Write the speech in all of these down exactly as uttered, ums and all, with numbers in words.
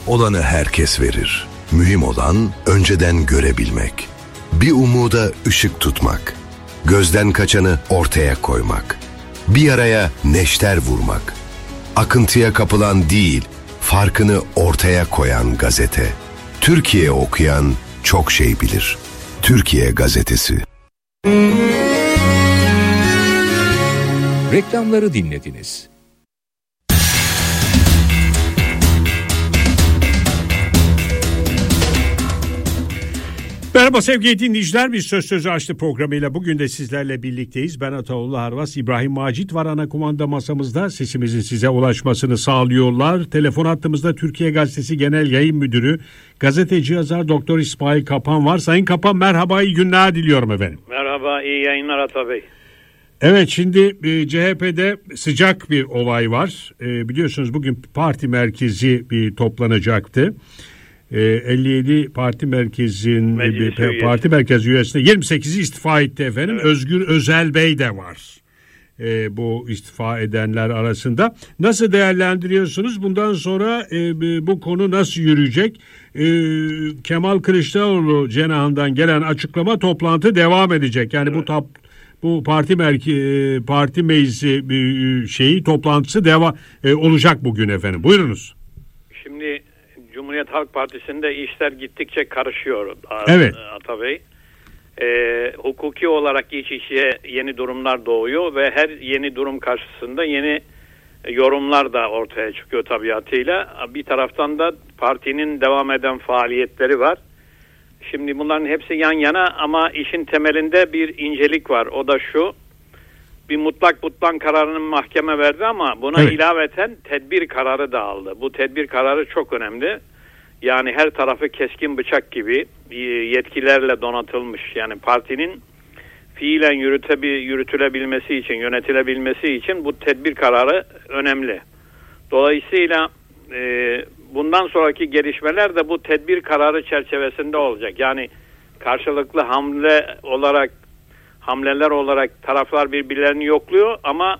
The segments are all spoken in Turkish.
Olanı herkes verir. Mühim olan önceden görebilmek. Bir umuda ışık tutmak. Gözden kaçanı ortaya koymak. Bir araya neşter vurmak. Akıntıya kapılan değil, farkını ortaya koyan gazete. Türkiye okuyan çok şey bilir. Türkiye Gazetesi. Reklamları dinlediniz. Merhaba sevgili dinleyiciler, bir Söz Sözü Açtı programıyla bugün de sizlerle birlikteyiz. Ben Ataoğlu Harvas, İbrahim Macit var ana kumanda masamızda, sesimizin size ulaşmasını sağlıyorlar. Telefon hattımızda Türkiye Gazetesi Genel Yayın Müdürü, gazeteci yazar Doktor İsmail Kapan var. Sayın Kapan, merhaba, iyi günler diliyorum efendim. Merhaba, iyi yayınlar Ata Bey. Evet, şimdi e, C H P'de sıcak bir olay var. E, biliyorsunuz bugün parti merkezi bir toplanacaktı. elli yedi parti merkezin Meclis e, parti merkezi üyesinde yirmi sekizi istifa etti efendim. Evet. Özgür Özel Bey de var e, bu istifa edenler arasında. Nasıl değerlendiriyorsunuz? Bundan sonra e, bu konu nasıl yürüyecek? E, Kemal Kılıçdaroğlu cenahından gelen açıklama, toplantı devam edecek. Yani evet. bu tap, bu parti merkezi parti meclisi şeyi toplantısı devam e, olacak bugün efendim. Buyurunuz. Şimdi Cumhuriyet Halk Partisi'nde işler gittikçe karışıyor. Evet. Ata Bey. Ee, hukuki olarak iç içe yeni durumlar doğuyor ve her yeni durum karşısında yeni yorumlar da ortaya çıkıyor tabiatıyla. Bir taraftan da partinin devam eden faaliyetleri var. Şimdi bunların hepsi yan yana ama işin temelinde bir incelik var. O da şu: bir mutlak butlan kararını mahkeme verdi ama buna evet. ilaveten tedbir kararı da aldı. Bu tedbir kararı çok önemli. Yani her tarafı keskin bıçak gibi yetkilerle donatılmış. Yani partinin fiilen yürütebi, yürütülebilmesi için, yönetilebilmesi için bu tedbir kararı önemli. Dolayısıyla e, bundan sonraki gelişmeler de bu tedbir kararı çerçevesinde olacak. Yani karşılıklı hamle olarak hamleler olarak taraflar birbirlerini yokluyor ama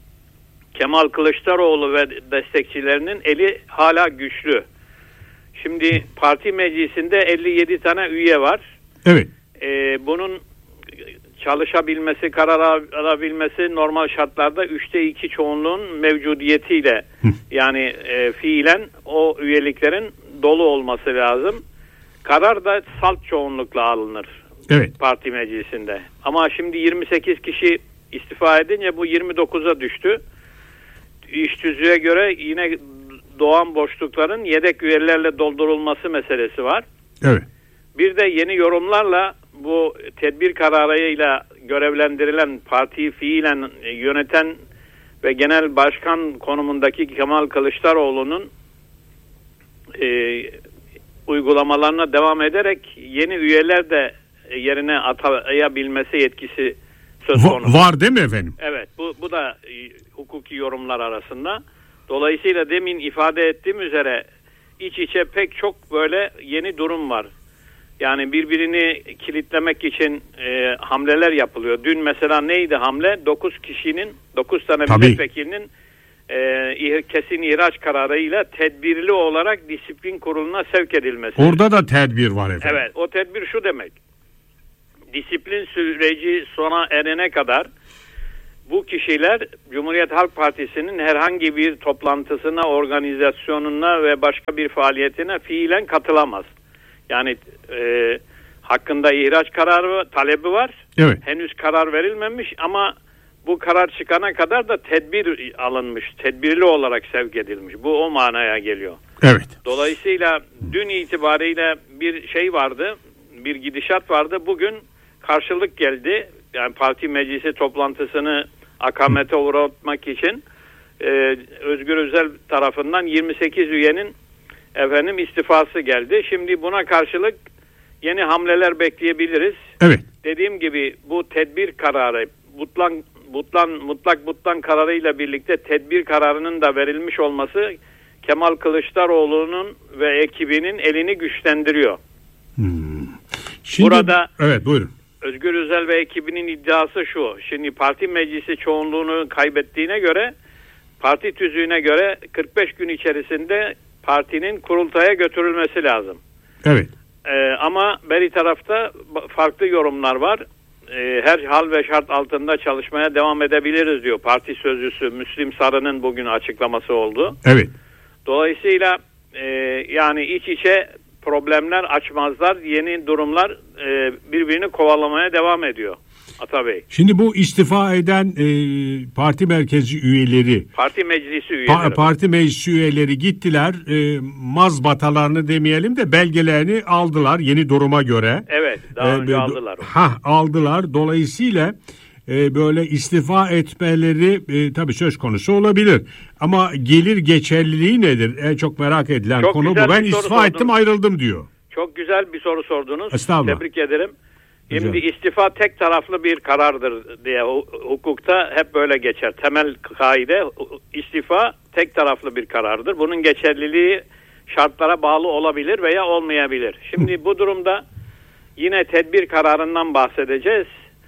Kemal Kılıçdaroğlu ve destekçilerinin eli hala güçlü. Şimdi parti meclisinde elli yedi tane üye var. Evet. Ee, bunun çalışabilmesi, karar alabilmesi normal şartlarda üçte iki çoğunluğun mevcudiyetiyle yani e, fiilen o üyeliklerin dolu olması lazım. Karar da salt çoğunlukla alınır. Evet. Parti meclisinde. Ama şimdi yirmi sekiz kişi istifa edince bu yirmi dokuza düştü. İş tüzüğe göre yine doğan boşlukların yedek üyelerle doldurulması meselesi var. Evet. Bir de yeni yorumlarla bu tedbir kararıyla görevlendirilen, partiyi fiilen yöneten ve genel başkan konumundaki Kemal Kılıçdaroğlu'nun e, uygulamalarına devam ederek yeni üyeler de yerine atayabilmesi yetkisi söz konusu. Var değil mi efendim? Evet, bu, bu da e, hukuki yorumlar arasında. Dolayısıyla demin ifade ettiğim üzere iç içe pek çok böyle yeni durum var. Yani birbirini kilitlemek için e, hamleler yapılıyor. Dün mesela neydi hamle? dokuz kişinin, dokuz tane milletvekilinin e, kesin ihraç kararıyla tedbirli olarak disiplin kuruluna sevk edilmesi. Orada da tedbir var efendim. Evet, o tedbir şu demek: disiplin süreci sona erene kadar bu kişiler Cumhuriyet Halk Partisi'nin herhangi bir toplantısına, organizasyonuna ve başka bir faaliyetine fiilen katılamaz. Yani e, hakkında ihraç kararı talebi var. Evet. Henüz karar verilmemiş ama bu karar çıkana kadar da tedbir alınmış, tedbirli olarak sevk edilmiş. Bu o manaya geliyor. Evet. Dolayısıyla dün itibariyle bir şey vardı, bir gidişat vardı. Bugün karşılık geldi. Yani parti meclisi toplantısını akamete uğratmak için e, Özgür Özel tarafından yirmi sekiz üyenin efendim istifası geldi. Şimdi buna karşılık yeni hamleler bekleyebiliriz. Evet. Dediğim gibi bu tedbir kararı, butlan, butlan, mutlak butlan kararıyla birlikte tedbir kararının da verilmiş olması Kemal Kılıçdaroğlu'nun ve ekibinin elini güçlendiriyor. Hmm. Şimdi, Burada evet buyurun. Özgür Özel ve ekibinin iddiası şu: şimdi parti meclisi çoğunluğunu kaybettiğine göre, parti tüzüğüne göre kırk beş gün içerisinde partinin kurultaya götürülmesi lazım. Evet. Ee, ama beri tarafta farklı yorumlar var. Ee, her hal ve şart altında çalışmaya devam edebiliriz diyor parti sözcüsü Müslim Sarı'nın bugün açıklaması oldu. Evet. Dolayısıyla e, yani iç içe problemler açmazlar, yeni durumlar e, birbirini kovalamaya devam ediyor Atabey. Şimdi bu istifa eden e, parti merkezi üyeleri, parti meclisi üyeleri, pa- parti meclisi üyeleri gittiler, e, mazbatalarını demeyelim de belgelerini aldılar yeni duruma göre. Evet, daha e, önce aldılar. Ha, aldılar. Dolayısıyla e, böyle istifa etmeleri e, tabii söz konusu olabilir. Ama gelir geçerliliği nedir? En çok merak edilen çok konu bu. Ben istifa ettim, ayrıldım diyor. Çok güzel bir soru sordunuz. Estağfurullah. Tebrik ederim. Şimdi Güzel. istifa tek taraflı bir karardır diye hukukta hep böyle geçer. Temel kaide istifa tek taraflı bir karardır. Bunun geçerliliği şartlara bağlı olabilir veya olmayabilir. Şimdi bu durumda yine tedbir kararından bahsedeceğiz.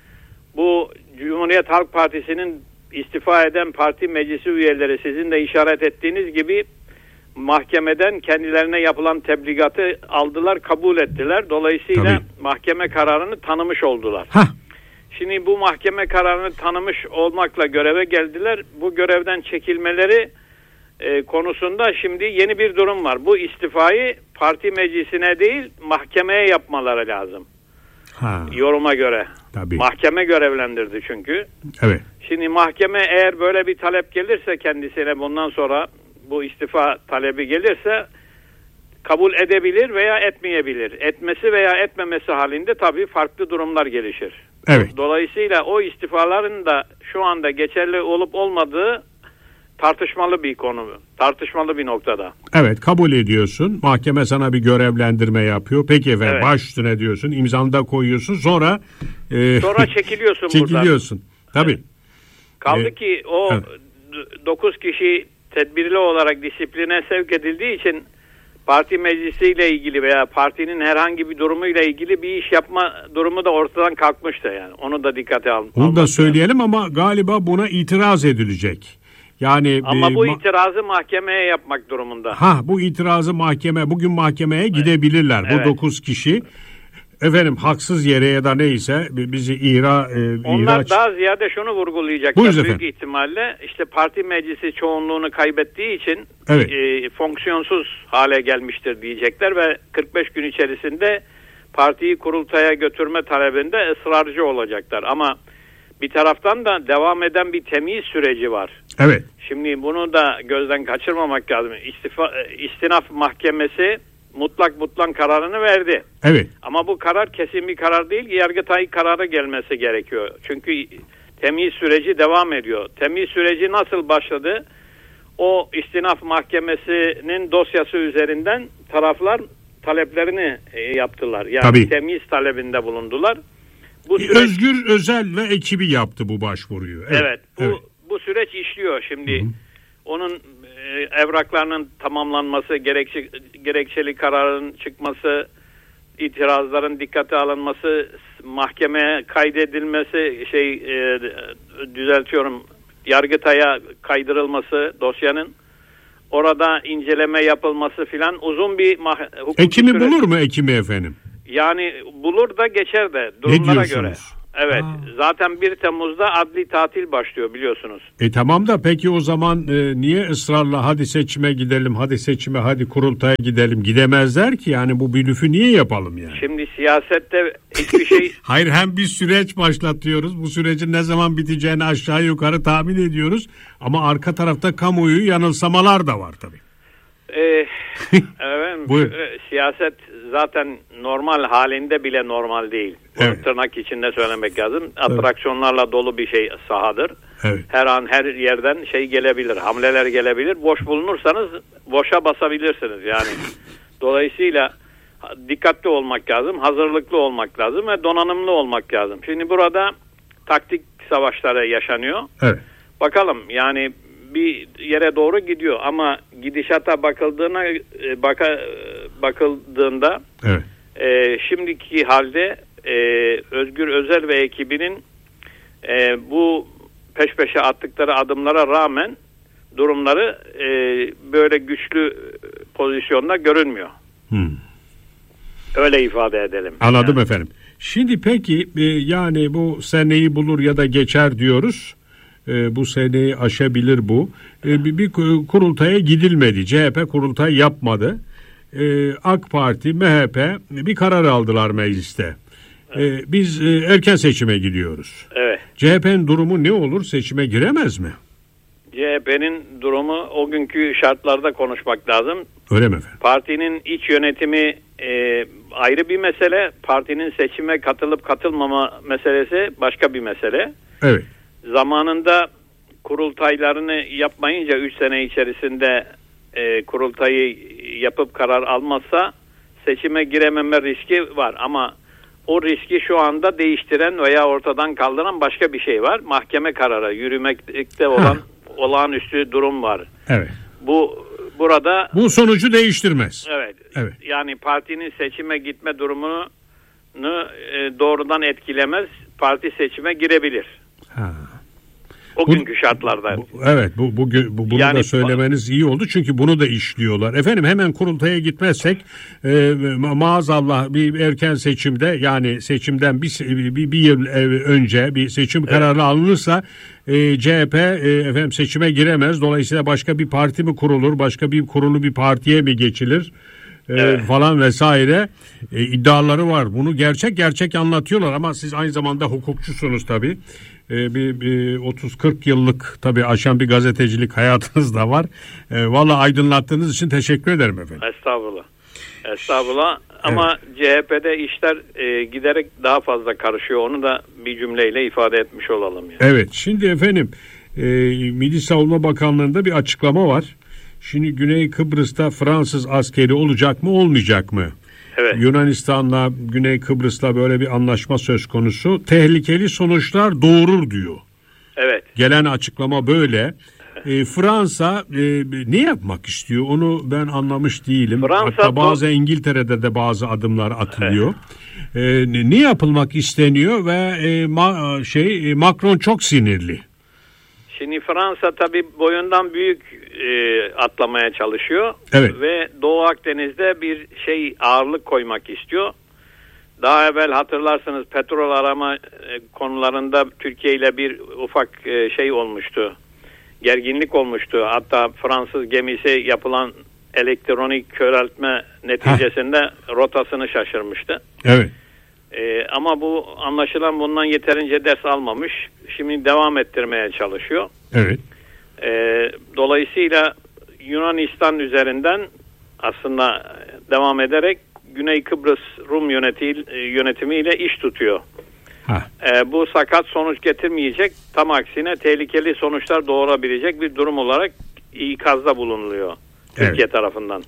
Bu Cumhuriyet Halk Partisi'nin istifa eden parti meclisi üyeleri sizin de işaret ettiğiniz gibi mahkemeden kendilerine yapılan tebligatı aldılar, kabul ettiler. Dolayısıyla Tabii. mahkeme kararını tanımış oldular. Hah. Şimdi bu mahkeme kararını tanımış olmakla göreve geldiler. Bu görevden çekilmeleri e, konusunda şimdi yeni bir durum var. Bu istifayı parti meclisine değil mahkemeye yapmaları lazım. Ha. Yoruma göre. Tabii. Mahkeme görevlendirdi çünkü. Evet. Şimdi mahkeme eğer böyle bir talep gelirse kendisine bundan sonra bu istifa talebi gelirse kabul edebilir veya etmeyebilir. Etmesi veya etmemesi halinde tabii farklı durumlar gelişir. Evet. Dolayısıyla o istifaların da şu anda geçerli olup olmadığı tartışmalı bir konu. Tartışmalı bir noktada. Evet, kabul ediyorsun. Mahkeme sana bir görevlendirme yapıyor. Peki efendim, evet. Baş üstüne diyorsun. İmzanı da koyuyorsun. Sonra e, sonra çekiliyorsun, çekiliyorsun. buradan. Tabii. Evet. Kaldı ee, ki o evet. dokuz kişi tedbirli olarak disipline sevk edildiği için parti meclisiyle ilgili veya partinin herhangi bir durumuyla ilgili bir iş yapma durumu da ortadan kalkmıştı yani. Onu da dikkate al. Onu da söyleyelim ama galiba buna itiraz edilecek. Yani ama e, bu ma- itirazı mahkemeye yapmak durumunda. Ha, bu itirazı mahkeme bugün mahkemeye evet. gidebilirler. Evet. Bu dokuz kişi efendim haksız yere ya da neyse bizi ihra e, onlar ihraç... daha ziyade şunu vurgulayacaklar Buyurun büyük efendim. ihtimalle işte parti meclisi çoğunluğunu kaybettiği için evet. e, fonksiyonsuz hale gelmiştir diyecekler ve kırk beş gün içerisinde partiyi kurultaya götürme talebinde ısrarcı olacaklar. Ama bir taraftan da devam eden bir temyiz süreci var. Evet. Şimdi bunu da gözden kaçırmamak lazım. İstifa, istinaf mahkemesi mutlak mutlak kararını verdi. Evet. Ama bu karar kesin bir karar değil. Yargıtay kararı gelmesi gerekiyor. Çünkü temyiz süreci devam ediyor. Temyiz süreci nasıl başladı? O istinaf mahkemesinin dosyası üzerinden taraflar taleplerini yaptılar. Yani Tabii. temyiz talebinde bulundular. Bu süreç... Özgür Özel ve ekibi yaptı bu başvuruyu. Evet. evet bu, evet. bu süreç işliyor. Şimdi Hı-hı. onun e, evraklarının tamamlanması, gerekçe, gerekçeli kararın çıkması, itirazların dikkate alınması, mahkemeye kaydedilmesi, şey e, düzeltiyorum, Yargıtay'a kaydırılması dosyanın, orada inceleme yapılması filan uzun bir mah- hukuki Ekimi süreç. bulur mu Ekimi efendim? Yani bulur da geçer de durumlara göre. Evet. Aa. Zaten bir Temmuz'da adli tatil başlıyor biliyorsunuz. E tamam da peki o zaman e, niye ısrarla hadi seçime gidelim, hadi seçime, hadi kurultaya gidelim gidemezler ki? Yani bu bir lüfü niye yapalım yani? Şimdi siyasette hiçbir şey... Hayır, hem bir süreç başlatıyoruz. Bu sürecin ne zaman biteceğini aşağı yukarı tahmin ediyoruz. Ama arka tarafta kamuoyu yanılsamalar da var tabii. Ee, evet, siyaset zaten normal halinde bile normal değil. Evet. Tırnak içinde söylemek lazım. Atraksiyonlarla evet. dolu bir şey sahadır. Evet. Her an her yerden şey gelebilir, hamleler gelebilir. Boş bulunursanız boşa basabilirsiniz yani. Dolayısıyla dikkatli olmak lazım, hazırlıklı olmak lazım ve donanımlı olmak lazım. Şimdi burada taktik savaşları yaşanıyor. Evet. Bakalım yani bir yere doğru gidiyor ama gidişata bakıldığına baka, bakıldığında evet. e, şimdiki halde e, Özgür Özel ve ekibinin e, bu peş peşe attıkları adımlara rağmen durumları e, böyle güçlü pozisyonda görünmüyor. Hmm. Öyle ifade edelim. Anladım yani. efendim. Şimdi peki e, yani bu seneyi bulur ya da geçer diyoruz. E, bu seneyi aşabilir bu. E, bir, bir kurultaya gidilmedi. C H P kurultay yapmadı. E, AK Parti, M H P bir karar aldılar mecliste. Evet. E, biz e, erken seçime gidiyoruz. Evet. C H P'nin durumu ne olur? Seçime giremez mi? C H P'nin durumu o günkü şartlarda konuşmak lazım. Öyle mi efendim? Partinin iç yönetimi e, ayrı bir mesele. Partinin seçime katılıp katılmama meselesi başka bir mesele. Evet. Zamanında kurultaylarını yapmayınca üç sene içerisinde e, kurultayı yapıp karar almazsa seçime girememe riski var. Ama o riski şu anda değiştiren veya ortadan kaldıran başka bir şey var. Mahkeme kararı, yürümekte olan ha. olağanüstü durum var. Evet. Bu burada bu sonucu değiştirmez. Evet. Evet. Yani partinin seçime gitme durumunu e, doğrudan etkilemez. Parti seçime girebilir. Ha. O bu, günkü şartlarda. Bu, evet bu, bu, bu bunu yani, da söylemeniz iyi oldu çünkü bunu da işliyorlar. Efendim hemen kurultaya gitmezsek e, maazallah bir erken seçimde yani seçimden bir bir, bir yıl önce bir seçim evet. kararı alınırsa e, C H P e, efendim seçime giremez. Dolayısıyla başka bir parti mi kurulur? Başka bir kurulu bir partiye mi geçilir? Evet. falan vesaire e, iddiaları var. Bunu gerçek gerçek anlatıyorlar ama siz aynı zamanda hukukçusunuz tabii. E, bir, bir otuz kırk yıllık tabii aşan bir gazetecilik hayatınız da var. E, Valla aydınlattığınız için teşekkür ederim efendim. Estağfurullah. Estağfurullah. Ama evet. C H P'de işler e, giderek daha fazla karışıyor. Onu da bir cümleyle ifade etmiş olalım. Yani. Evet. Şimdi efendim e, Milli Savunma Bakanlığı'nda bir açıklama var. Şimdi Güney Kıbrıs'ta Fransız askeri olacak mı olmayacak mı? Evet. Yunanistan'la Güney Kıbrıs'la böyle bir anlaşma söz konusu. Tehlikeli sonuçlar doğurur diyor. Evet. Gelen açıklama böyle. E, Fransa e, ne yapmak istiyor onu ben anlamış değilim. Fransa Hatta bazı do- İngiltere'de de bazı adımlar atılıyor. Evet. E, ne yapılmak isteniyor ve e, ma- şey e, Macron çok sinirli. Şimdi Fransa tabii boyundan büyük e, atlamaya çalışıyor. Evet. Ve Doğu Akdeniz'de bir şey ağırlık koymak istiyor. Daha evvel hatırlarsınız petrol arama e, konularında Türkiye ile bir ufak e, şey olmuştu. Gerginlik olmuştu. Hatta Fransız gemisi yapılan elektronik köreltme neticesinde Heh. rotasını şaşırmıştı. Evet. Ee, ama bu anlaşılan bundan yeterince ders almamış. Şimdi devam ettirmeye çalışıyor. Evet. Ee, dolayısıyla Yunanistan üzerinden aslında devam ederek Güney Kıbrıs Rum yönetim, yönetimiyle iş tutuyor. Ee, bu sakat sonuç getirmeyecek. Tam aksine tehlikeli sonuçlar doğurabilecek bir durum olarak ikazda bulunuluyor Türkiye evet. tarafından.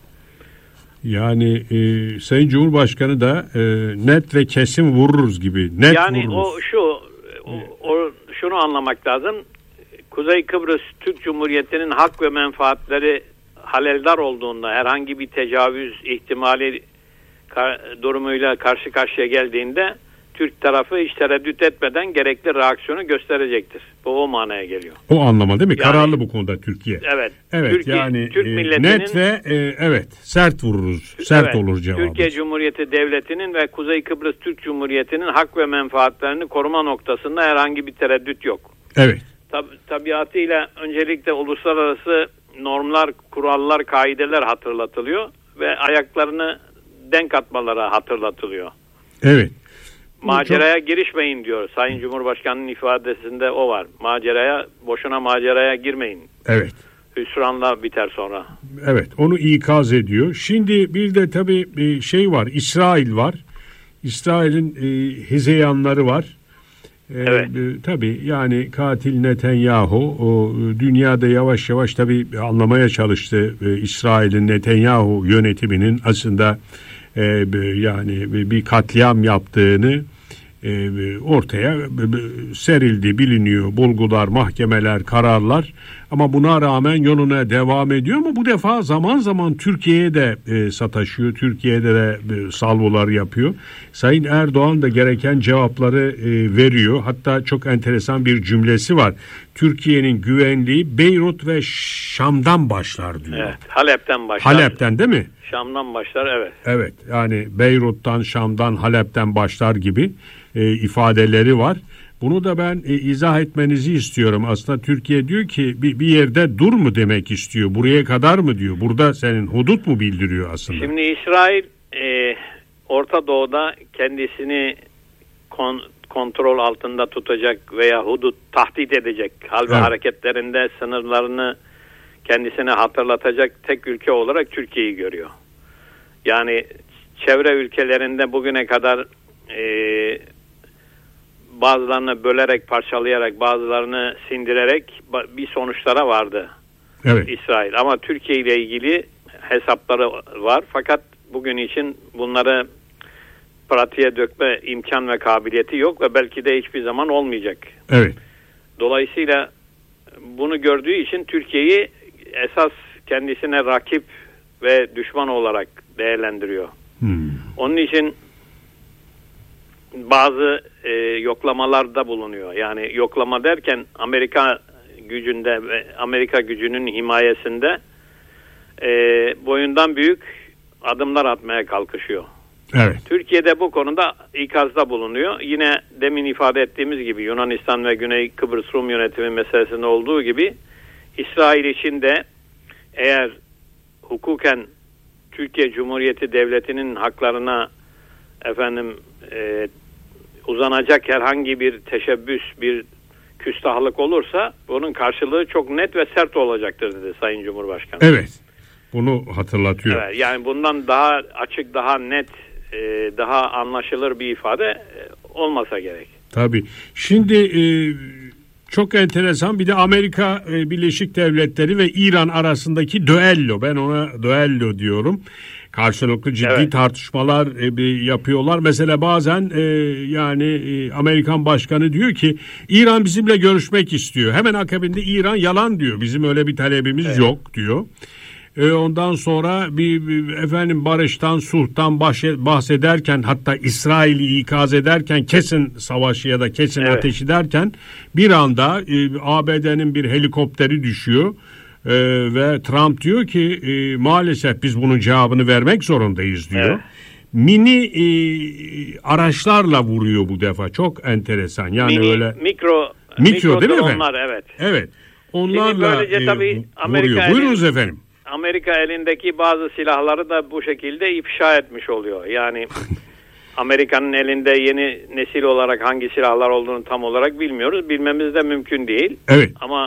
Yani e, Sayın Cumhurbaşkanı da e, net ve kesin vururuz gibi. Net yani vururuz. o şu o, o şunu anlamak lazım. Kuzey Kıbrıs Türk Cumhuriyeti'nin hak ve menfaatleri haleldar olduğunda herhangi bir tecavüz ihtimali kar, durumuyla karşı karşıya geldiğinde Türk tarafı hiç tereddüt etmeden gerekli reaksiyonu gösterecektir. Bu o manaya geliyor. O anlama değil mi? Yani, kararlı bu konuda Türkiye. Evet. Evet Türkiye, yani Türk e, milletinin, net ve e, evet sert vururuz. Sert evet, olur cevabı. Türkiye Cumhuriyeti Devleti'nin ve Kuzey Kıbrıs Türk Cumhuriyeti'nin hak ve menfaatlerini koruma noktasında herhangi bir tereddüt yok. Evet. Tab- tabiatıyla öncelikle uluslararası normlar, kurallar, kaideler hatırlatılıyor ve ayaklarını denk atmaları hatırlatılıyor. Evet. Maceraya çok... girişmeyin diyor. Sayın Cumhurbaşkanı'nın ifadesinde o var. Maceraya, boşuna maceraya girmeyin. Evet. Hüsranla biter sonra. Evet, onu ikaz ediyor. Şimdi bir de tabii bir şey var. İsrail var. İsrail'in e, hezeyanları var. E, evet. E, tabii yani katil Netanyahu o dünyada yavaş yavaş tabii anlamaya çalıştı. E, İsrail'in Netanyahu yönetiminin aslında e, yani bir katliam yaptığını ortaya serildi, biliniyor. Bulgular, mahkemeler, kararlar Ama buna rağmen yoluna devam ediyor mu? Bu defa zaman zaman Türkiye'ye de e, sataşıyor. Türkiye'de de e, salvolar yapıyor. Sayın Erdoğan da gereken cevapları e, veriyor. Hatta çok enteresan bir cümlesi var. Türkiye'nin güvenliği Beyrut ve Şam'dan başlar diyor. Evet, Halep'ten başlar. Halep'ten değil mi? Şam'dan başlar, evet. Evet, yani Beyrut'tan, Şam'dan, Halep'ten başlar gibi e, ifadeleri var. Bunu da ben e, izah etmenizi istiyorum. Aslında Türkiye diyor ki bir, bir yerde dur mu demek istiyor. Buraya kadar mı diyor. Burada senin hudut mu bildiriyor aslında? Şimdi İsrail e, Orta Doğu'da kendisini kon, kontrol altında tutacak veya hudut tahdit edecek hal ve evet. hareketlerinde sınırlarını kendisine hatırlatacak tek ülke olarak Türkiye'yi görüyor. Yani çevre ülkelerinde bugüne kadar e, bazılarını bölerek, parçalayarak, bazılarını sindirerek bir sonuçlara vardı. Evet. İsrail. Ama Türkiye ile ilgili hesapları var. Fakat bugün için bunları pratiğe dökme imkan ve kabiliyeti yok ve belki de hiçbir zaman olmayacak. Evet. Dolayısıyla bunu gördüğü için Türkiye'yi esas kendisine rakip ve düşman olarak değerlendiriyor. Hmm. Onun için bazı e, yoklamalarda bulunuyor. Yani yoklama derken Amerika gücünde ve Amerika gücünün himayesinde e, boyundan büyük adımlar atmaya kalkışıyor. Evet. Türkiye'de bu konuda ikazda bulunuyor. Yine demin ifade ettiğimiz gibi Yunanistan ve Güney Kıbrıs Rum yönetimi meselesinde olduğu gibi İsrail için de eğer hukuken Türkiye Cumhuriyeti Devleti'nin haklarına efendim e, uzanacak herhangi bir teşebbüs, bir küstahlık olursa bunun karşılığı çok net ve sert olacaktır dedi Sayın Cumhurbaşkanı. Evet. Bunu hatırlatıyor. Evet, yani bundan daha açık, daha net, e, daha anlaşılır bir ifade e, olmasa gerek. Tabii. Şimdi e, çok enteresan bir de Amerika e, Birleşik Devletleri ve İran arasındaki düello. Ben ona düello diyorum. Karşılıklı ciddi evet. tartışmalar e, yapıyorlar. Mesela bazen e, yani e, Amerikan başkanı diyor ki İran bizimle görüşmek istiyor. Hemen akabinde İran yalan diyor. Bizim öyle bir talebimiz evet. yok diyor. E, ondan sonra bir, bir efendim barıştan, sulhtan bahsederken, hatta İsrail'i ikaz ederken, kesin savaşı ya da kesin evet. ateşi derken bir anda e, A B D'nin bir helikopteri düşüyor. Ee, ve Trump diyor ki e, maalesef biz bunun cevabını vermek zorundayız diyor. Evet. Mini e, araçlarla vuruyor bu defa. Çok enteresan. Yani Mini, öyle mikro mikro, mikro değil mi efendim? Onlar evet. Evet. Onlarla e, tabii Amerika vuruyor. Buyurunuz elin, efendim. Amerika elindeki bazı silahları da bu şekilde ifşa etmiş oluyor. Yani Amerika'nın elinde yeni nesil olarak hangi silahlar olduğunu tam olarak bilmiyoruz. Bilmemiz de mümkün değil. Evet. Ama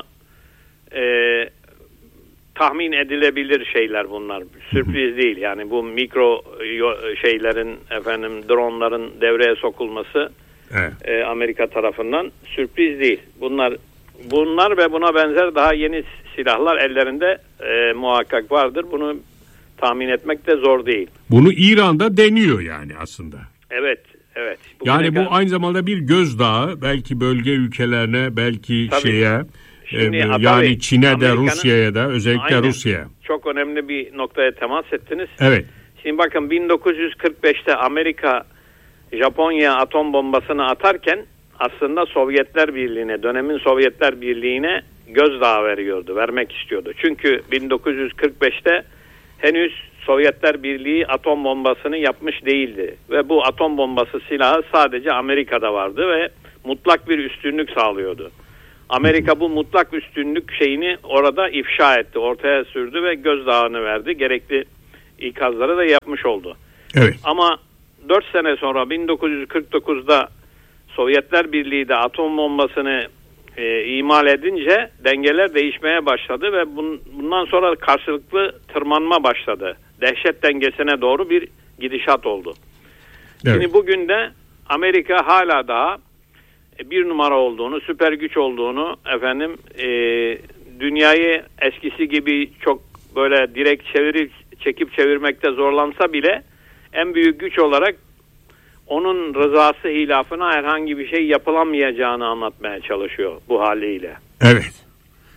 eee tahmin edilebilir şeyler bunlar. Sürpriz hı hı. değil. Yani bu mikro şeylerin, efendim dronların devreye sokulması evet. e, Amerika tarafından sürpriz değil. Bunlar bunlar ve buna benzer daha yeni silahlar ellerinde e, muhakkak vardır. Bunu tahmin etmek de zor değil. Bunu İran'da deniyor yani aslında. Evet, evet. Bu yani bu kadar... aynı zamanda bir gözdağı, belki bölge ülkelerine, belki Tabii. şeye Şimdi, ee, yani Çin'e de Rusya'ya da, özellikle Rusya'ya. Çok önemli bir noktaya temas ettiniz. Evet. Şimdi bakın bin dokuz yüz kırk beşte Amerika Japonya atom bombasını atarken aslında Sovyetler Birliği'ne, dönemin Sovyetler Birliği'ne gözdağı veriyordu, vermek istiyordu. Çünkü bin dokuz yüz kırk beşte henüz Sovyetler Birliği atom bombasını yapmış değildi. Ve bu atom bombası silahı sadece Amerika'da vardı ve mutlak bir üstünlük sağlıyordu. Amerika bu mutlak üstünlük şeyini orada ifşa etti, ortaya sürdü ve gözdağını verdi. Gerekli ikazları da yapmış oldu. Evet. Ama dört sene sonra bin dokuz yüz kırk dokuzda Sovyetler Birliği de atom bombasını e, imal edince dengeler değişmeye başladı ve bun, bundan sonra karşılıklı tırmanma başladı. Dehşet dengesine doğru bir gidişat oldu. Evet. Şimdi bugün de Amerika hala daha bir numara olduğunu, süper güç olduğunu, efendim e, dünyayı eskisi gibi çok böyle direkt çevirip çekip çevirmekte zorlansa bile en büyük güç olarak onun rızası hilafına herhangi bir şey yapılamayacağını anlatmaya çalışıyor bu haliyle. Evet.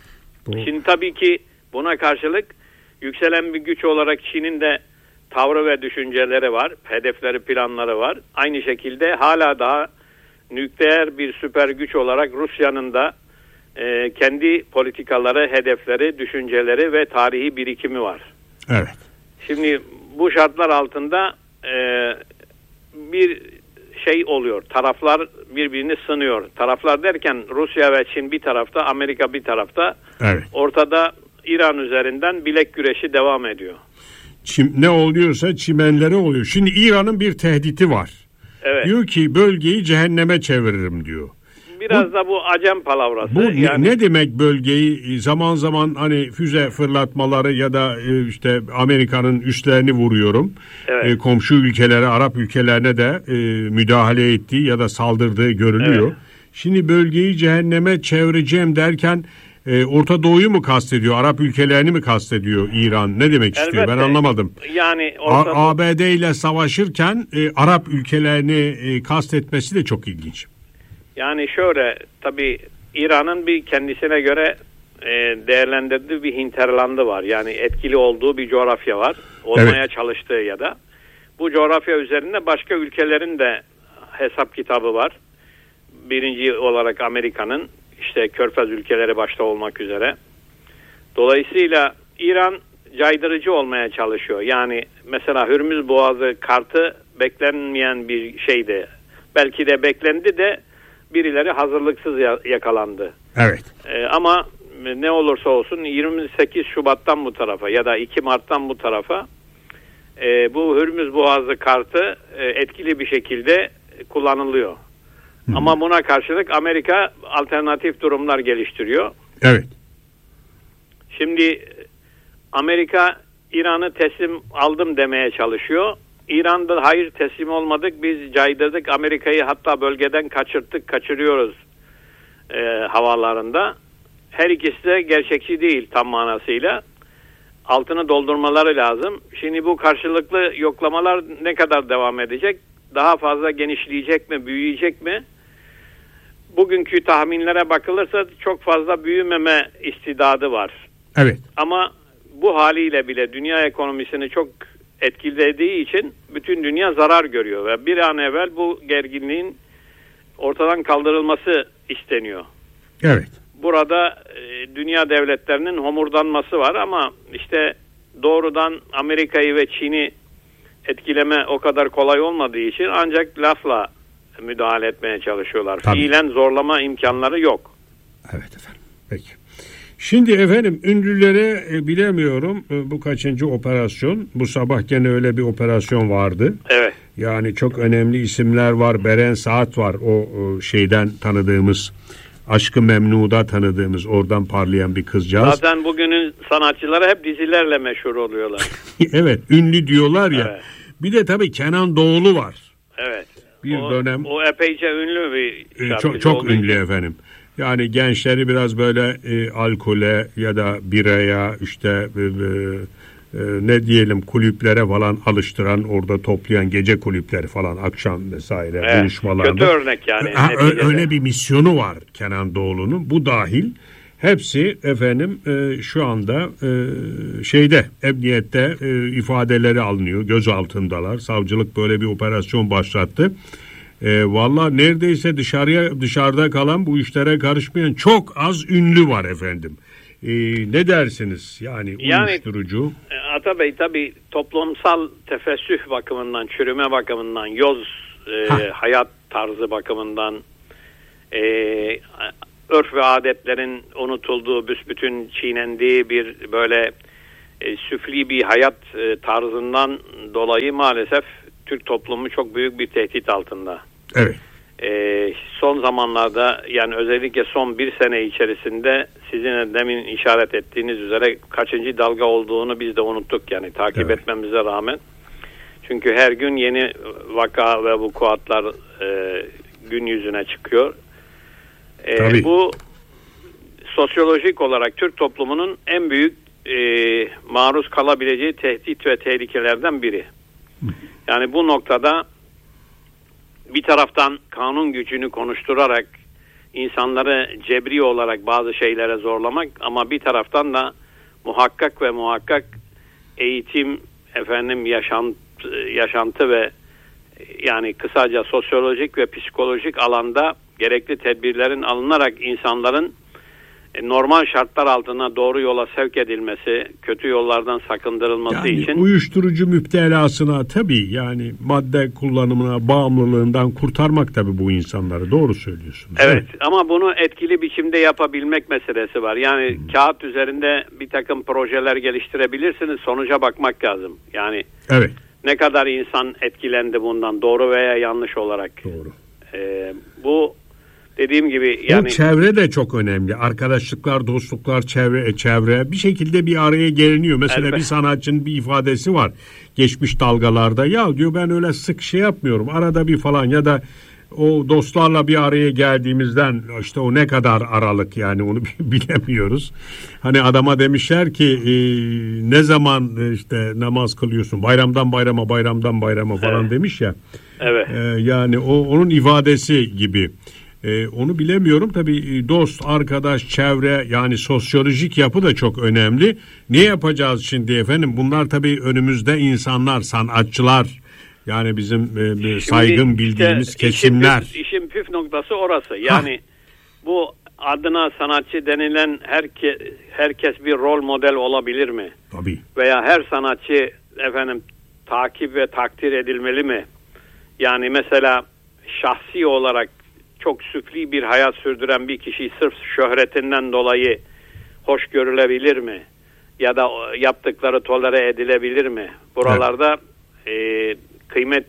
Bu... Şimdi tabii ki buna karşılık yükselen bir güç olarak Çin'in de tavrı ve düşünceleri var, hedefleri, planları var. Aynı şekilde hala daha nükleer bir süper güç olarak Rusya'nın da e, kendi politikaları, hedefleri, düşünceleri ve tarihi birikimi var. Evet. Şimdi bu şartlar altında e, bir şey oluyor. Taraflar birbirini sınıyor. Taraflar derken Rusya ve Çin bir tarafta, Amerika bir tarafta. Evet. Ortada İran üzerinden bilek güreşi devam ediyor. Çim, ne oluyorsa çimenlere oluyor. Şimdi İran'ın bir tehdidi var. Evet. Diyor ki bölgeyi cehenneme çeviririm diyor. Biraz bu, da bu acem palavrası. Bu yani... ne demek bölgeyi zaman zaman hani füze fırlatmaları ya da işte Amerika'nın üslerini vuruyorum. Evet. E, komşu ülkelere, Arap ülkelerine de e, müdahale ettiği ya da saldırdığı görülüyor. Evet. Şimdi bölgeyi cehenneme çevireceğim derken e, Orta Doğu'yu mu kastediyor? Arap ülkelerini mi kastediyor İran? Ne demek istiyor? Elbette. Ben anlamadım. Yani Orta... A B D ile savaşırken e, Arap ülkelerini e, kastetmesi de çok ilginç. Yani şöyle, tabii İran'ın bir kendisine göre e, değerlendirdiği bir hinterlandı var. Yani etkili olduğu bir coğrafya var. Olmaya evet. çalıştığı ya da. Bu coğrafya üzerinde başka ülkelerin de hesap kitabı var. Birinci olarak Amerika'nın, işte Körfez ülkeleri başta olmak üzere. Dolayısıyla İran caydırıcı olmaya çalışıyor. Yani mesela Hürmüz Boğazı kartı beklenmeyen bir şeydi. Belki de beklendi de birileri hazırlıksız yakalandı. Evet. Ee, ama ne olursa olsun yirmi sekiz Şubat'tan bu tarafa ya da iki Mart'tan bu tarafa e, bu Hürmüz Boğazı kartı e, etkili bir şekilde kullanılıyor. Hı. Ama buna karşılık Amerika alternatif durumlar geliştiriyor. Evet. Şimdi Amerika İran'ı teslim aldım demeye çalışıyor. İran'da hayır teslim olmadık, biz caydırdık Amerika'yı, hatta bölgeden kaçırttık, kaçırıyoruz e, havalarında. Her ikisi de gerçekçi değil tam manasıyla. Altını doldurmaları lazım. Şimdi bu karşılıklı yoklamalar ne kadar devam edecek? Daha fazla genişleyecek mi, büyüyecek mi? Bugünkü tahminlere bakılırsa çok fazla büyümeme istidadı var. Evet. Ama bu haliyle bile dünya ekonomisini çok etkilediği için bütün dünya zarar görüyor ve bir an evvel bu gerginliğin ortadan kaldırılması isteniyor. Evet. Burada e, dünya devletlerinin homurdanması var ama işte doğrudan Amerika'yı ve Çin'i etkileme o kadar kolay olmadığı için ancak lafla müdahale etmeye çalışıyorlar. Tabii. Fiilen zorlama imkanları yok. Evet efendim. Peki. Şimdi efendim ünlülere e, bilemiyorum e, bu kaçıncı operasyon. Bu sabah gene öyle bir operasyon vardı. Evet. Yani çok önemli isimler var. Beren Saat var, o, o şeyden tanıdığımız, Aşk-ı Memnu'da tanıdığımız, oradan parlayan bir kızcağız. Zaten bugünün sanatçıları hep dizilerle meşhur oluyorlar. Evet, ünlü diyorlar ya. Evet. Bir de tabii Kenan Doğulu var. Evet. Bir o, dönem. O epeyce ünlü bir şarkıcı. Çok, çok ünlü için. Efendim. Yani gençleri biraz böyle e, alkole ya da biraya, işte e, e, ne diyelim kulüplere falan alıştıran, orada toplayan gece kulüpleri falan, akşam vesaire evet, buluşmalarda. Kötü örnek yani. Ha, öyle bir misyonu var Kenan Doğulu'nun. Bu dahil hepsi efendim e, şu anda e, şeyde, emniyette e, ifadeleri alınıyor. Gözaltındalar. Savcılık böyle bir operasyon başlattı. E, Valla neredeyse dışarıya dışarıda kalan, bu işlere karışmayan çok az ünlü var efendim. E, ne dersiniz? Yani, yani uyuşturucu. Ata Bey, tabii toplumsal tefessüh bakımından, çürüme bakımından, yoz e, hayat tarzı bakımından, e, örf ve adetlerin unutulduğu, büsbütün çiğnendiği bir böyle e, süfli bir hayat e, tarzından dolayı maalesef Türk toplumu çok büyük bir tehdit altında. Evet. Ee, son zamanlarda, yani özellikle son bir sene içerisinde sizin demin işaret ettiğiniz üzere kaçıncı dalga olduğunu biz de unuttuk, yani takip evet. etmemize rağmen. Çünkü her gün yeni vaka ve vukuatlar e, gün yüzüne çıkıyor. E, bu sosyolojik olarak Türk toplumunun en büyük e, maruz kalabileceği tehdit ve tehlikelerden biri. Yani bu noktada bir taraftan kanun gücünü konuşturarak insanları cebri olarak bazı şeylere zorlamak, ama bir taraftan da muhakkak ve muhakkak eğitim, efendim yaşantı, yaşantı ve yani kısaca sosyolojik ve psikolojik alanda gerekli tedbirlerin alınarak insanların normal şartlar altına doğru yola sevk edilmesi, kötü yollardan sakındırılması yani için. Uyuşturucu müptelasına tabii, yani madde kullanımına, bağımlılığından kurtarmak tabii bu insanları, doğru söylüyorsunuz. Evet, evet. Ama bunu etkili biçimde yapabilmek meselesi var. Yani hmm. kağıt üzerinde bir takım projeler geliştirebilirsiniz, sonuca bakmak lazım. Yani evet. Ne kadar insan etkilendi bundan, doğru veya yanlış olarak. Doğru. Ee, bu dediğim gibi yani. Bu çevre de çok önemli. Arkadaşlıklar, dostluklar, çevre, çevre bir şekilde bir araya geliniyor. Mesela evet. Bir sanatçının bir ifadesi var. Geçmiş dalgalarda, ya diyor ben öyle sık şey yapmıyorum. Arada bir falan, ya da o dostlarla bir araya geldiğimizden işte o ne kadar aralık, yani onu bilemiyoruz. Hani adama demişler ki e, ne zaman işte namaz kılıyorsun, bayramdan bayrama, bayramdan bayrama falan evet. demiş ya. Evet. E, yani o onun ifadesi gibi. E, onu bilemiyorum tabii. Dost, arkadaş, çevre, yani sosyolojik yapı da çok önemli. Ne yapacağız şimdi efendim? Bunlar tabii önümüzde insanlar, sanatçılar. Yani bizim e, saygın Şimdi bildiğimiz işte kesimler. Işin püf, işin püf noktası orası. Yani ha. Bu adına sanatçı denilen herke, herkes bir rol model olabilir mi? Tabii. Veya her sanatçı efendim takip ve takdir edilmeli mi? Yani mesela şahsi olarak çok süfli bir hayat sürdüren bir kişi sırf şöhretinden dolayı hoş görülebilir mi? Ya da yaptıkları tolere edilebilir mi? Buralarda evet. e, kıymet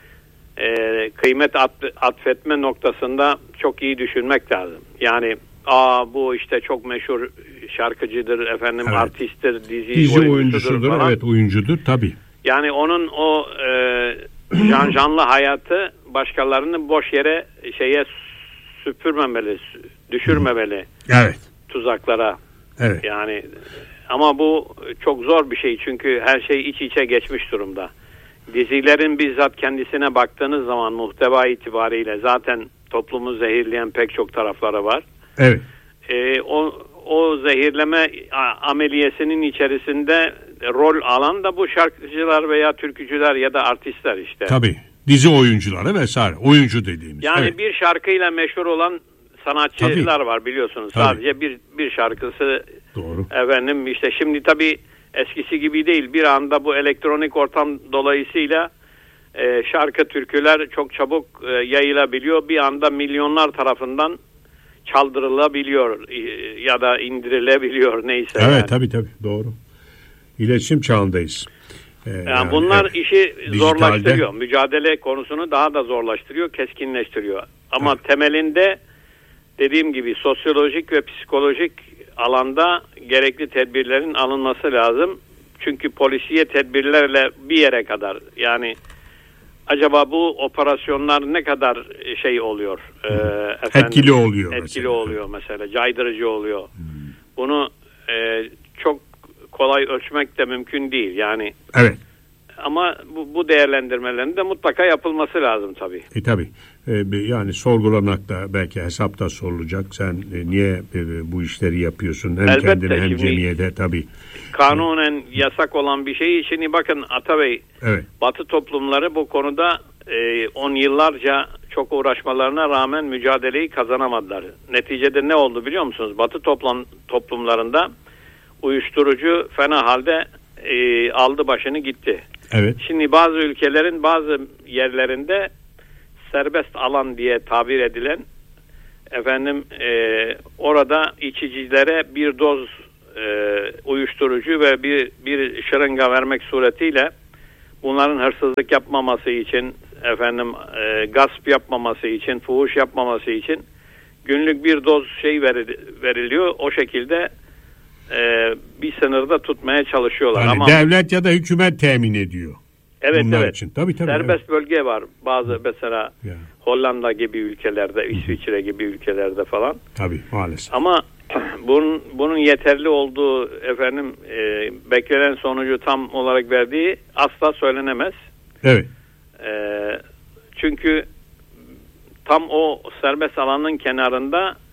e, kıymet at, atfetme noktasında çok iyi düşünmek lazım. Yani aa bu işte çok meşhur şarkıcıdır, efendim evet. artisttir, dizi, dizi oyuncusudur falan. Evet, oyuncudur tabii. Yani onun o e, can canlı hayatı başkalarını boş yere şeye süpürmemeli, düşürmemeli. Evet. Tuzaklara. Evet. Yani ama bu çok zor bir şey, çünkü her şey iç içe geçmiş durumda. Dizilerin bizzat kendisine baktığınız zaman muhteva itibariyle zaten toplumu zehirleyen pek çok tarafları var. Evet. Ee, o o zehirleme ameliyesinin içerisinde rol alan da bu şarkıcılar veya türkücüler ya da artistler işte. Tabii. Dizi oyuncuları vesaire. Oyuncu dediğimiz. Yani evet. Bir şarkıyla meşhur olan sanatçılar tabii. var biliyorsunuz. Tabii. Sadece bir bir şarkısı. Doğru. Efendim işte şimdi tabii eskisi gibi değil. Bir anda bu elektronik ortam dolayısıyla e, şarkı, türküler çok çabuk e, yayılabiliyor. Bir anda milyonlar tarafından çaldırılabiliyor e, ya da indirilebiliyor, neyse. Evet yani. tabii tabii doğru. İletişim çağındayız. Ee, yani, yani bunlar evet, işi dijitalde zorlaştırıyor. Mücadele konusunu daha da zorlaştırıyor, keskinleştiriyor. Ama evet. temelinde dediğim gibi sosyolojik ve psikolojik alanda gerekli tedbirlerin alınması lazım. Çünkü polisiye tedbirlerle bir yere kadar, yani acaba bu operasyonlar ne kadar şey oluyor? E, efendim, etkili oluyor. Etkili mesela. oluyor mesela, caydırıcı oluyor. Hmm. Bunu e, çok kolay ölçmek de mümkün değil yani. Evet. Ama bu, bu değerlendirmelerin de mutlaka yapılması lazım tabii. E tabii. E, yani sorgulanak da belki hesapta sorulacak. Sen e, niye e, bu işleri yapıyorsun? Hem elbette, kendine hem cemiyete tabii. Kanunen e, yasak olan bir şey. Şimdi bakın Atabey, evet. Batı toplumları bu konuda e, on yıllarca çok uğraşmalarına rağmen mücadeleyi kazanamadılar. Neticede ne oldu biliyor musunuz? Batı toplam, toplumlarında uyuşturucu fena halde e, aldı başını gitti. Evet. Şimdi bazı ülkelerin bazı yerlerinde serbest alan diye tabir edilen efendim e, orada içicilere bir doz e, uyuşturucu ve bir bir şırınga vermek suretiyle bunların hırsızlık yapmaması için, efendim e, gasp yapmaması için, fuhuş yapmaması için günlük bir doz şey veriliyor. O şekilde Ee, bir sınırda tutmaya çalışıyorlar. Yani ama devlet ya da hükümet temin ediyor. Evet bunlar evet. Için. Tabii, tabii, serbest evet. bölge var. Bazı mesela ya. Hollanda gibi ülkelerde, İsviçre gibi ülkelerde falan. Tabii maalesef. Ama bunun bunun yeterli olduğu efendim e, beklenen sonucu tam olarak verdiği asla söylenemez. Evet. E, çünkü tam o serbest alanın kenarında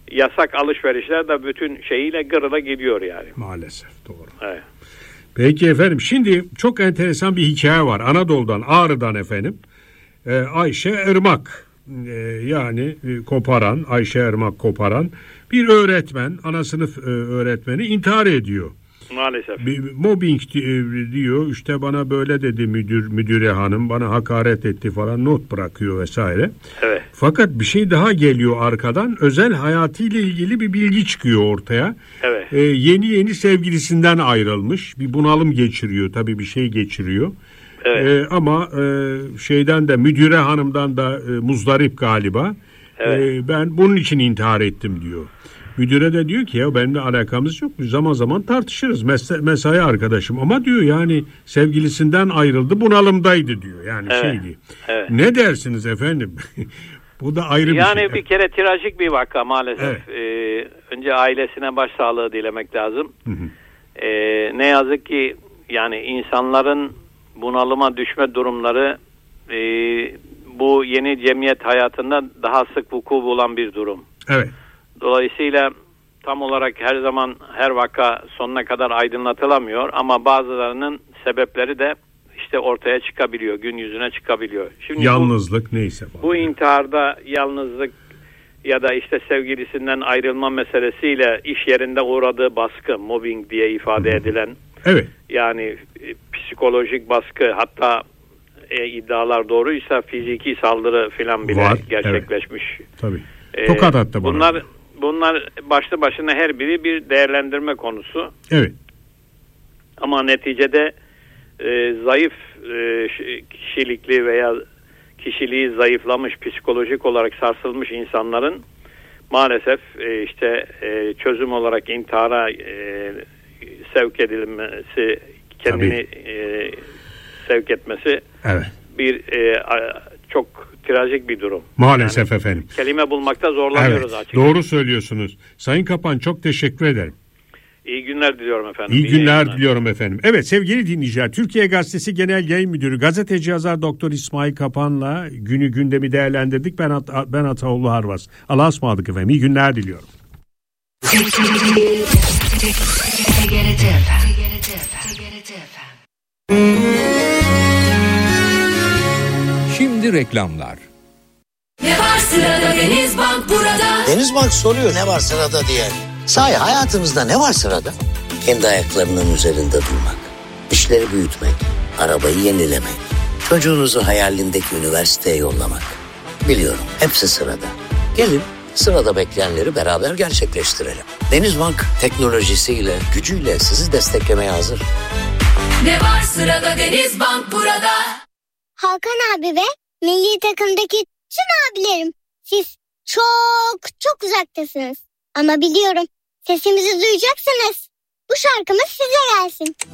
yasak alışverişler de bütün şeyiyle gırıla gidiyor yani. Maalesef doğru. Evet. Peki efendim, şimdi çok enteresan bir hikaye var. Anadolu'dan, Ağrı'dan efendim. Ee, Ayşe Irmak ee, yani e, koparan, Ayşe Irmak koparan bir öğretmen, ana sınıf e, öğretmeni intihar ediyor. Maalesef. Bir, mobbing diyor, işte bana böyle dedi müdür müdüre hanım, bana hakaret etti falan, not bırakıyor vesaire. Evet. Fakat bir şey daha geliyor arkadan, özel hayatıyla ilgili bir bilgi çıkıyor ortaya. Evet. Ee, yeni yeni sevgilisinden ayrılmış, bir bunalım geçiriyor, tabii bir şey geçiriyor. Evet. Ee, ama e, şeyden de, müdüre hanımdan da e, muzdarip galiba. Evet. Ee, ben bunun için intihar ettim diyor. Müdüre de diyor ki ya benimle alakamız yok. Biz zaman zaman tartışırız. Mes- mesai arkadaşım ama diyor yani sevgilisinden ayrıldı, bunalımdaydı diyor. Yani evet. şeydi. Evet. Ne dersiniz efendim? Bu da ayrı bir yani şey. Yani bir kere trajik bir vaka maalesef. Evet. Ee, önce ailesine başsağlığı dilemek lazım. Hı hı. Ee, ne yazık ki yani insanların bunalıma düşme durumları e, bu yeni cemiyet hayatında daha sık vuku bulan bir durum. Evet. Dolayısıyla tam olarak her zaman her vaka sonuna kadar aydınlatılamıyor ama bazılarının sebepleri de işte ortaya çıkabiliyor, gün yüzüne çıkabiliyor. Şimdi yalnızlık bu, neyse. Falan. Bu intiharda yalnızlık ya da işte sevgilisinden ayrılma meselesiyle iş yerinde uğradığı baskı, mobbing diye ifade edilen, evet. yani e, psikolojik baskı, hatta e, iddialar doğruysa fiziki saldırı filan bile var, gerçekleşmiş. Evet. Tabii. Tokat attı bana. Bunlar bunlar başlı başına her biri bir değerlendirme konusu. Evet. Ama neticede e, zayıf e, kişilikli veya kişiliği zayıflamış, psikolojik olarak sarsılmış insanların maalesef e, işte e, çözüm olarak intihara e, sevk edilmesi, kendini e, sevk etmesi, evet. bir e, çok trajik bir durum. Maalesef yani, efendim. Kelime bulmakta zorlanıyoruz evet, açıkçası. Doğru söylüyorsunuz. Sayın Kapan, çok teşekkür ederim. İyi günler diliyorum efendim. İyi, İyi günler yayınlar diliyorum efendim. Evet sevgili dinleyiciler, Türkiye Gazetesi Genel Yayın Müdürü Gazeteci Yazar Doktor İsmail Kapan'la günü gündemi değerlendirdik. Ben At- ben Ataoğlu Harvas. Allah'a ısmarladık efendim. İyi günler diliyorum. Şimdi reklamlar. Ne var sırada Denizbank burada. Denizbank soruyor ne var sırada diye. Sahi hayatımızda ne var sırada? Kendi ayaklarının üzerinde durmak, işleri büyütmek, arabayı yenilemek, çocuğunuzu hayalindeki üniversiteye yollamak. Biliyorum hepsi sırada. Gelin sırada bekleyenleri beraber gerçekleştirelim. Denizbank teknolojisiyle, gücüyle sizi desteklemeye hazır. Ne var sırada Denizbank burada. Hakan abi ve milli takımdaki tüm abilerim, siz çok çok uzaktasınız. Ama biliyorum sesimizi duyacaksınız. Bu şarkımız size gelsin.